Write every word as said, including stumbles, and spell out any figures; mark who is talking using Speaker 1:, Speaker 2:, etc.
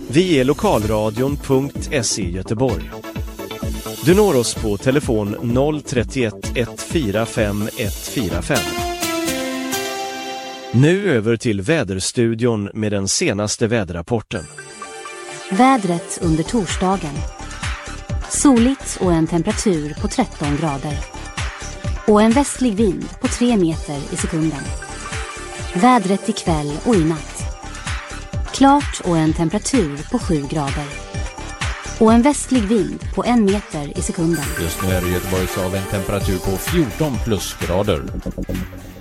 Speaker 1: Vi är lokalradion punkt se Göteborg. Du når oss på telefon noll tre ett ett fyra fem ett fyra fem. Nu över till väderstudion med den senaste väderrapporten.
Speaker 2: Vädret under torsdagen. Soligt och en temperatur på tretton grader. Och en västlig vind på tre meter i sekunden. Vädret ikväll och i natt. Klart och en temperatur på sju grader. Och en västlig vind på en meter i sekunden.
Speaker 3: Just nu är det Göteborgs av en temperatur på fjorton plusgrader.